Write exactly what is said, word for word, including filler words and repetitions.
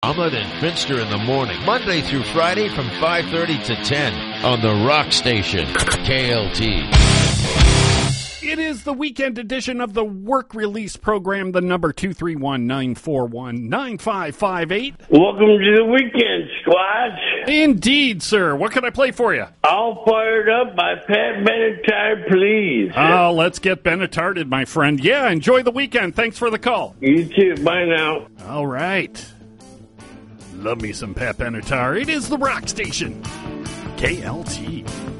Ahmed and Finster in the morning, Monday through Friday from five thirty to ten on the Rock Station, K L T. It is the weekend edition of the work release program, the number two three one, nine four one, nine five five eight. Welcome to the weekend, squad. Indeed, sir. What can I play for you? All Fired Up by Pat Benatar, please. Oh, let's get Benatarded, my friend. Yeah, enjoy the weekend. Thanks for the call. You too. Bye now. All right. Love me some Pat Benatar. It is the Rock Station, K L T.